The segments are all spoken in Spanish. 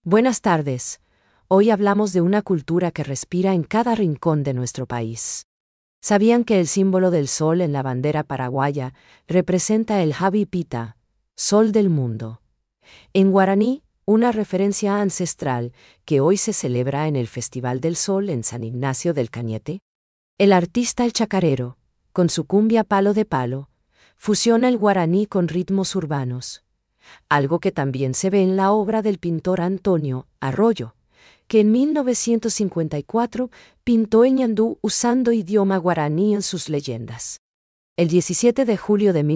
Buenas tardes. Hoy hablamos de una cultura que respira en cada rincón de nuestro país. ¿Sabían que el símbolo del sol en la bandera paraguaya representa el Javi Pita, sol del mundo? En guaraní, una referencia ancestral que hoy se celebra en el Festival del Sol en San Ignacio del Cañete. El artista El Chacarero, con su cumbia Palo de Palo, fusiona el guaraní con ritmos urbanos, algo que también se ve en la obra del pintor Antonio Arroyo, que en 1954 pintó en ñandú usando idioma guaraní en sus leyendas. El 17 de julio de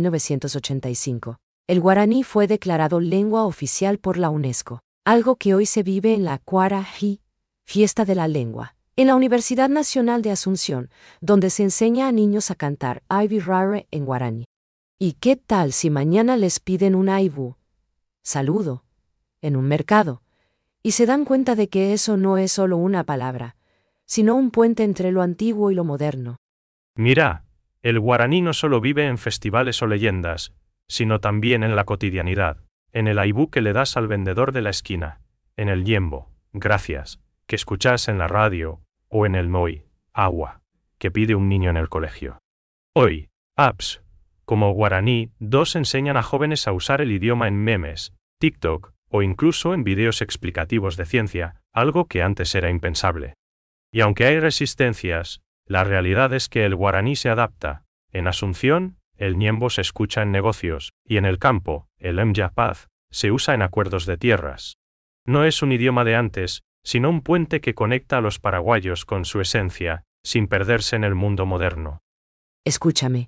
1985, el guaraní fue declarado lengua oficial por la UNESCO, algo que hoy se vive en la Cuarají, Fiesta de la Lengua, en la Universidad Nacional de Asunción, donde se enseña a niños a cantar Ivy Rare en guaraní. ¿Y qué tal si mañana les piden un aibú, saludo, en un mercado, y se dan cuenta de que eso no es solo una palabra, sino un puente entre lo antiguo y lo moderno? Mira, el guaraní no solo vive en festivales o leyendas, sino también en la cotidianidad, en el aibú que le das al vendedor de la esquina, en el yembo, gracias, que escuchas en la radio, o en el moi, agua, que pide un niño en el colegio. Hoy, apps como Guaraní 2 enseñan a jóvenes a usar el idioma en memes, TikTok, o incluso en videos explicativos de ciencia, algo que antes era impensable. Y aunque hay resistencias, la realidad es que el guaraní se adapta. En Asunción, el ñembo se escucha en negocios, y en el campo, el mjapaz, se usa en acuerdos de tierras. No es un idioma de antes, sino un puente que conecta a los paraguayos con su esencia, sin perderse en el mundo moderno. Escúchame.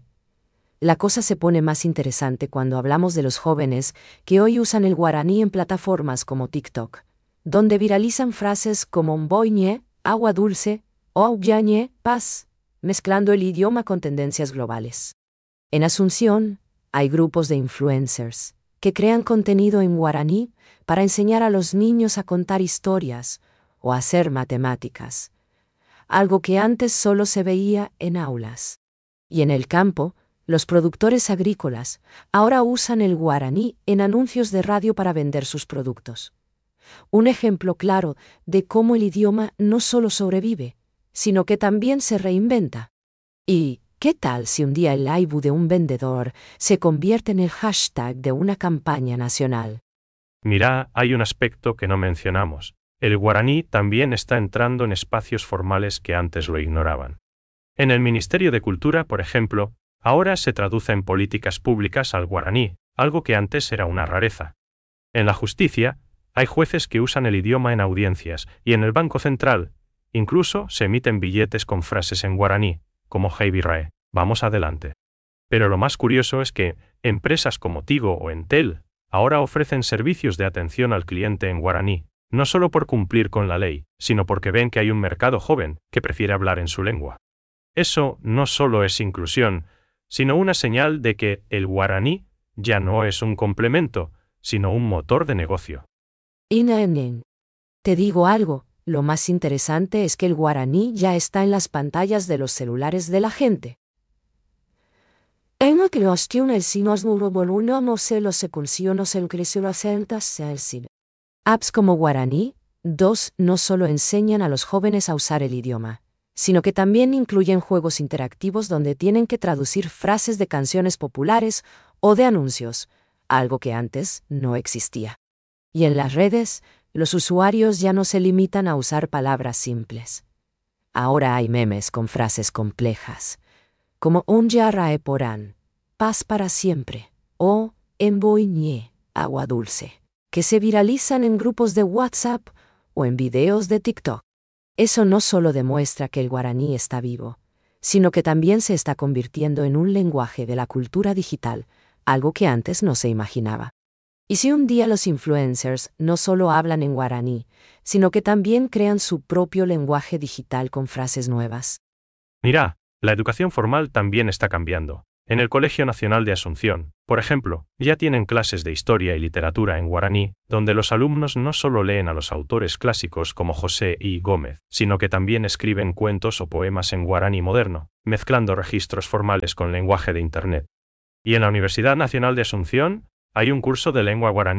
La cosa se pone más interesante cuando hablamos de los jóvenes que hoy usan el guaraní en plataformas como TikTok, donde viralizan frases como mboiñe, agua dulce, o auyañe, paz, mezclando el idioma con tendencias globales. En Asunción, hay grupos de influencers que crean contenido en guaraní para enseñar a los niños a contar historias o a hacer matemáticas, algo que antes solo se veía en aulas. Y en el campo, los productores agrícolas ahora usan el guaraní en anuncios de radio para vender sus productos. Un ejemplo claro de cómo el idioma no solo sobrevive, sino que también se reinventa. ¿Y qué tal si un día el aibú de un vendedor se convierte en el hashtag de una campaña nacional? Mira, hay un aspecto que no mencionamos. El guaraní también está entrando en espacios formales que antes lo ignoraban. En el Ministerio de Cultura, por ejemplo, ahora se traduce en políticas públicas al guaraní, algo que antes era una rareza. En la justicia, hay jueces que usan el idioma en audiencias, y en el Banco Central, incluso se emiten billetes con frases en guaraní, como Javi Rae, vamos adelante. Pero lo más curioso es que empresas como Tigo o Entel ahora ofrecen servicios de atención al cliente en guaraní, no solo por cumplir con la ley, sino porque ven que hay un mercado joven que prefiere hablar en su lengua. Eso no solo es inclusión, sino una señal de que el guaraní ya no es un complemento, sino un motor de negocio. Inaenen. Te digo algo, lo más interesante es que el guaraní ya está en las pantallas de los celulares de la gente. En la creación el sinos voluno no se lo se consigo se creció las sentas el cine. Apps como Guaraní 2 no solo enseñan a los jóvenes a usar el idioma, sino que también incluyen juegos interactivos donde tienen que traducir frases de canciones populares o de anuncios, algo que antes no existía. Y en las redes, los usuarios ya no se limitan a usar palabras simples. Ahora hay memes con frases complejas, como Onja Rae Porán, paz para siempre, o Emboiñé, agua dulce, que se viralizan en grupos de WhatsApp o en videos de TikTok. Eso no solo demuestra que el guaraní está vivo, sino que también se está convirtiendo en un lenguaje de la cultura digital, algo que antes no se imaginaba. Y si un día los influencers no solo hablan en guaraní, sino que también crean su propio lenguaje digital con frases nuevas. Mira, la educación formal también está cambiando. En el Colegio Nacional de Asunción, por ejemplo, ya tienen clases de historia y literatura en guaraní, donde los alumnos no solo leen a los autores clásicos como José I. Gómez, sino que también escriben cuentos o poemas en guaraní moderno, mezclando registros formales con lenguaje de Internet. Y en la Universidad Nacional de Asunción, hay un curso de lengua guaraní,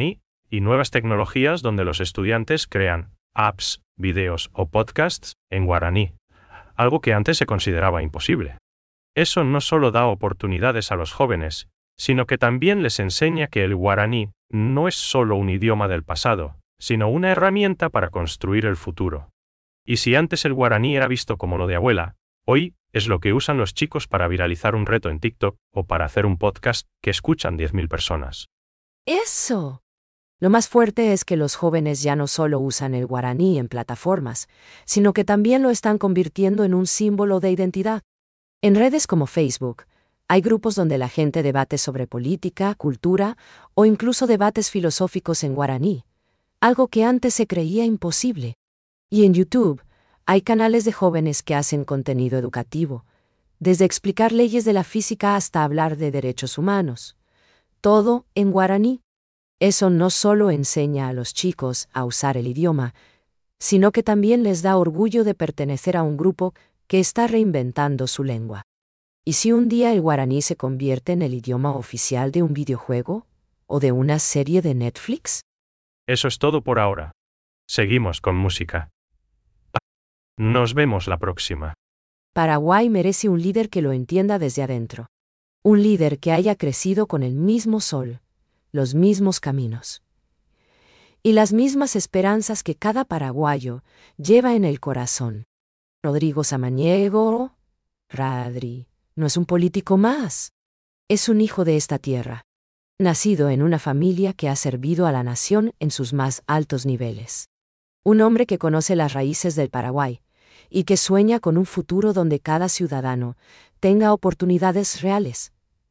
y nuevas tecnologías donde los estudiantes crean apps, videos o podcasts en guaraní, algo que antes se consideraba imposible. Eso no solo da oportunidades a los jóvenes, sino que también les enseña que el guaraní no es solo un idioma del pasado, sino una herramienta para construir el futuro. Y si antes el guaraní era visto como lo de abuela, hoy es lo que usan los chicos para viralizar un reto en TikTok o para hacer un podcast que escuchan 10.000 personas. ¡Eso! Lo más fuerte es que los jóvenes ya no solo usan el guaraní en plataformas, sino que también lo están convirtiendo en un símbolo de identidad. En redes como Facebook, hay grupos donde la gente debate sobre política, cultura o incluso debates filosóficos en guaraní, algo que antes se creía imposible. Y en YouTube, hay canales de jóvenes que hacen contenido educativo, desde explicar leyes de la física hasta hablar de derechos humanos. Todo en guaraní. Eso no solo enseña a los chicos a usar el idioma, sino que también les da orgullo de pertenecer a un grupo que está reinventando su lengua. ¿Y si un día el guaraní se convierte en el idioma oficial de un videojuego o de una serie de Netflix? Eso es todo por ahora. Seguimos con música. Nos vemos la próxima. Paraguay merece un líder que lo entienda desde adentro. Un líder que haya crecido con el mismo sol, los mismos caminos y las mismas esperanzas que cada paraguayo lleva en el corazón. Rodrigo Samaniego, Radri, no es un político más. Es un hijo de esta tierra, nacido en una familia que ha servido a la nación en sus más altos niveles. Un hombre que conoce las raíces del Paraguay y que sueña con un futuro donde cada ciudadano tenga oportunidades reales.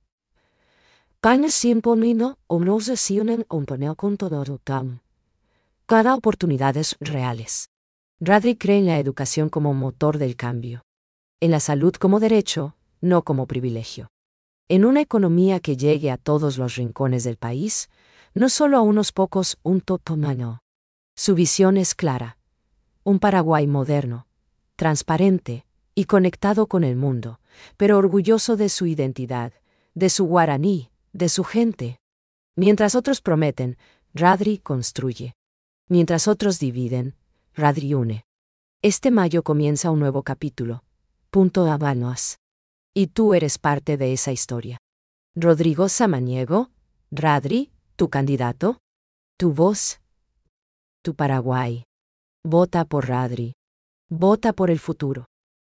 Cada oportunidades reales. Radri cree en la educación como motor del cambio. En la salud como derecho, no como privilegio. En una economía que llegue a todos los rincones del país, no solo a unos pocos, un totomano. Su visión es clara. Un Paraguay moderno, transparente y conectado con el mundo, pero orgulloso de su identidad, de su guaraní, de su gente. Mientras otros prometen, Radri construye. Mientras otros dividen, Radri une. Este mayo comienza un nuevo capítulo. Punto Habanos. Y tú eres parte de esa historia. Rodrigo Samaniego, Radri, tu candidato, tu voz, tu Paraguay. Vota por Radri. Vota por el futuro.